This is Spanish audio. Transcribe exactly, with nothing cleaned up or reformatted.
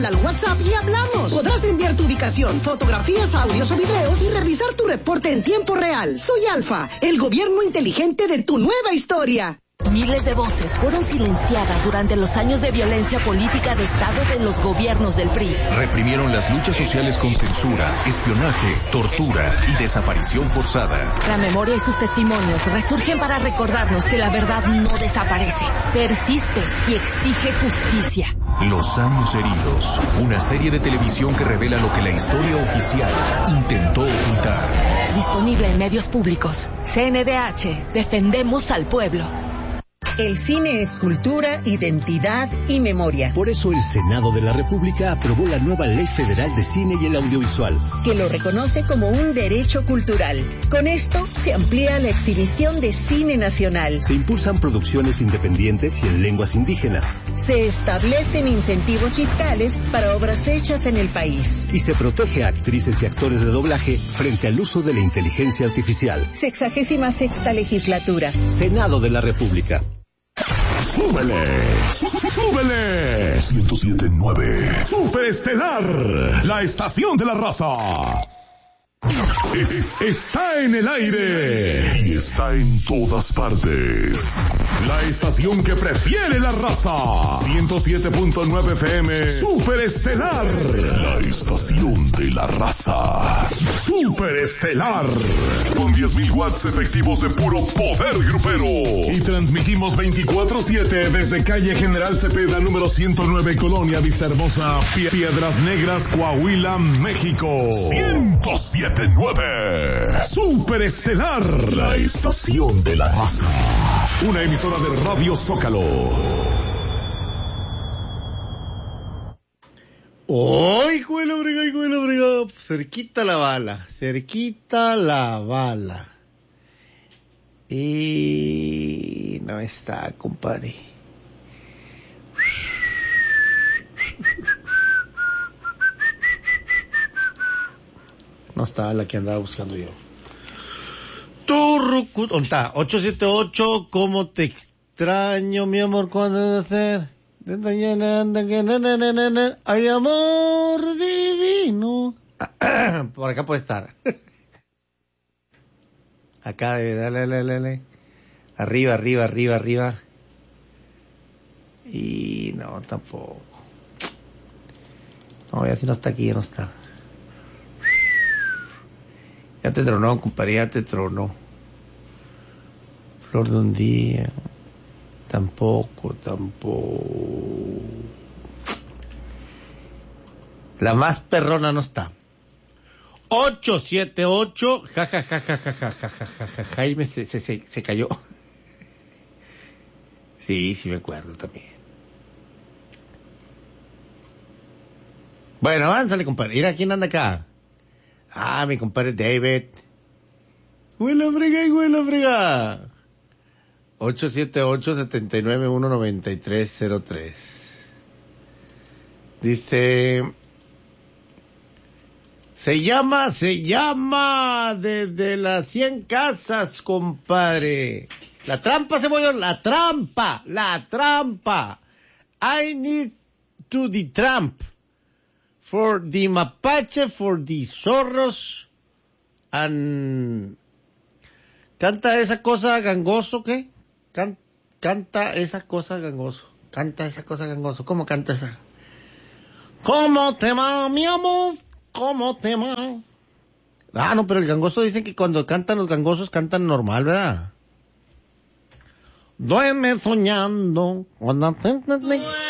Al WhatsApp y hablamos. Podrás enviar tu ubicación, fotografías, audios o videos y revisar tu reporte en tiempo real. Soy Alfa, el gobierno inteligente de tu nueva historia. Miles de voces fueron silenciadas durante los años de violencia política de Estado de los gobiernos del P R I. Reprimieron las luchas sociales con censura, espionaje, tortura y desaparición forzada. La memoria y sus testimonios resurgen para recordarnos que la verdad no desaparece, persiste y exige justicia. Los años heridos, una serie de televisión que revela lo que la historia oficial intentó ocultar. Disponible en medios públicos. C N D H, defendemos al pueblo. El cine es cultura, identidad y memoria. Por eso el Senado de la República aprobó la nueva Ley Federal de Cine y el Audiovisual, que lo reconoce como un derecho cultural. Con esto se amplía la exhibición de cine nacional. Se impulsan producciones independientes y en lenguas indígenas. Se establecen incentivos fiscales para obras hechas en el país. Y se protege a actrices y actores de doblaje frente al uso de la inteligencia artificial. Sexagésima sexta legislatura. Senado de la República. ¡Súbele! ¡Súbele! ciento siete punto nueve Superestelar, la estación de la raza. Es, está en el aire y está en todas partes. La estación que prefiere la raza. ciento siete punto nueve F M. Superestelar, la estación de la raza. Superestelar, con diez mil watts efectivos de puro poder grupero. Y transmitimos veinticuatro siete desde calle General Cepeda, número ciento nueve, Colonia Vista Hermosa, Piedras Negras, Coahuila, México. ciento siete punto nueve Superestelar, la estación de la raza. Una emisora de Radio Zócalo. ¡Ay, cuela, brega, ay, cuela, brega! Cerquita la bala, cerquita la bala. Y no está, compadre. No está la que andaba buscando yo. Turrucut, ¿dónde está? ocho siete ocho, ¿cómo te extraño, mi amor, cuándo debe hacer? Ay, amor divino. Por acá puede estar. Acá debe, dale, dale, dale. Arriba, arriba, arriba, arriba. Y no, tampoco. No, ya si no está aquí, ya no está. Ya te tronó, compadre, ya te tronó. Flor de un día. Tampoco, tampoco. La más perrona no está. ocho siete ocho, ja, ja, ja, ja, ja, ja, ja, ja, ja, ja, Jaime se, se, se, se cayó. Sí, sí me acuerdo también. Bueno, avánzale, compadre. Mira, ¿quién anda acá? Ah, mi compadre David. Huela frega y huela frega. ocho siete ocho, siete nueve uno, nueve tres cero tres. Dice... Se llama, se llama desde las cien casas, compadre. La trampa, cebollón, la trampa, la trampa. I need to the tramp. For the mapache, for the zorros, and... Canta esa cosa gangoso, ¿qué? Can... Canta esa cosa gangoso. Canta esa cosa gangoso. ¿Cómo canta esa? ¿Cómo te va, mi amor? ¿Cómo te va? Ah, no, pero el gangoso dicen que cuando cantan los gangosos cantan normal, ¿verdad? Duerme soñando.